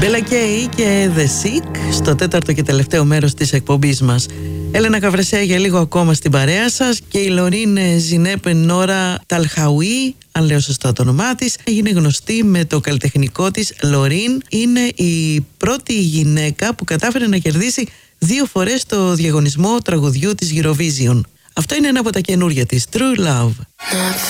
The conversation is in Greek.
Bella Kay και The Sick στο τέταρτο και τελευταίο μέρος της εκπομπής μας. Έλενα Καβρεσέα για λίγο ακόμα στην παρέα σας και η Λωρίν Ζινέπ Νόρα Ταλχαουί, αν λέω σωστά το όνομά της, έγινε γνωστή με το καλλιτεχνικό της Λωρίν. Είναι η πρώτη γυναίκα που κατάφερε να κερδίσει 2 φορές το διαγωνισμό τραγουδιού της Eurovision. Αυτό είναι ένα από τα καινούρια της, True Love.